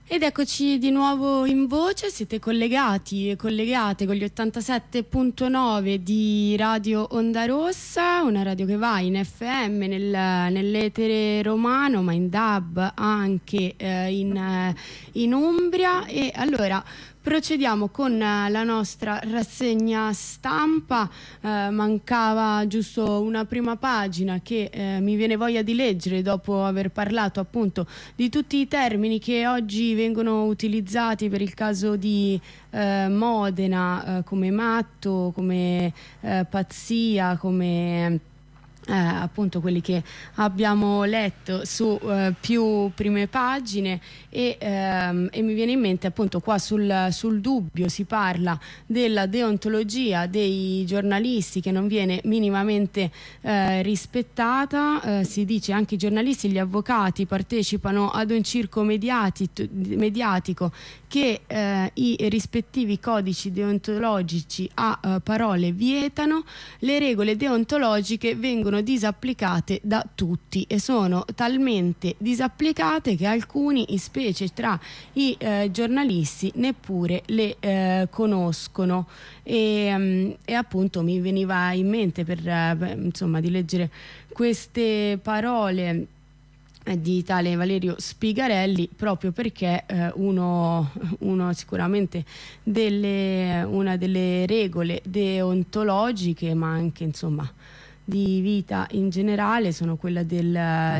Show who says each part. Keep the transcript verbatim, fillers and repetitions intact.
Speaker 1: Ed eccoci di nuovo in voce, siete collegati e collegate con gli ottantasette punto nove di Radio Onda Rossa, una radio che va in F M nel, nell'etere romano, ma in D A B anche eh, in, eh, in Umbria. E allora procediamo con la nostra rassegna stampa. Eh, mancava giusto una prima pagina che eh, mi viene voglia di leggere dopo aver parlato appunto di tutti i termini che oggi vengono utilizzati per il caso di eh, Modena, eh, come matto, come eh, pazzia, come Eh, appunto quelli che abbiamo letto su eh, più prime pagine. E, ehm, e mi viene in mente appunto qua sul, sul dubbio si parla della deontologia dei giornalisti che non viene minimamente eh, rispettata. Eh, si dice anche i giornalisti e gli avvocati partecipano ad un circo mediati, mediatico che eh, i rispettivi codici deontologici a eh, parole vietano. Le regole deontologiche vengono disapplicate da tutti e sono talmente disapplicate che alcuni, in specie tra i eh, giornalisti, neppure le eh, conoscono. E, um, e appunto mi veniva in mente per eh, insomma di leggere queste parole di tale Valerio Spigarelli, proprio perché eh, uno, uno sicuramente delle, una delle regole deontologiche, ma anche insomma di vita in generale, sono quella del